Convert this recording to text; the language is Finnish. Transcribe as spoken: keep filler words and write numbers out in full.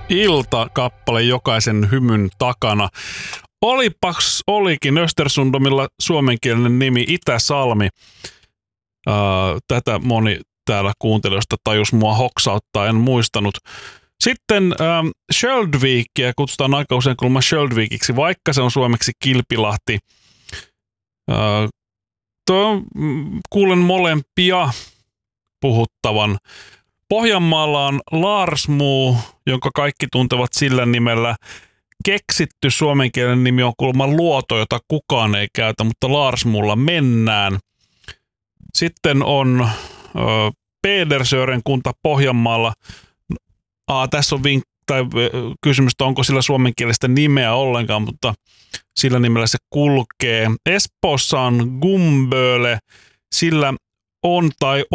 Ilta-kappale jokaisen hymyn takana. Olipax olikin Östersundomilla suomenkielinen nimi Itä-Salmi. Ää, tätä moni täällä kuuntelijoista tajus mua hoksauttaa, en muistanut. Sitten ähm, Sköldvikia kutsutaan aika usein kulma Sköldvikiksi, vaikka se on suomeksi Kilpilahti. Äh, tuo, kuulen molempia puhuttavan. Pohjanmaalla on Larsmo, jonka kaikki tuntevat sillä nimellä. Keksitty suomenkielinen nimi on kuulemma Luoto, jota kukaan ei käytä, mutta Larsmolla mennään. Sitten on äh, Pedersören kunta Pohjanmaalla. Aa, tässä on vink- tai kysymys, onko sillä suomenkielistä nimeä ollenkaan, mutta sillä nimellä se kulkee. Espoossa on Gumböle, sillä on tai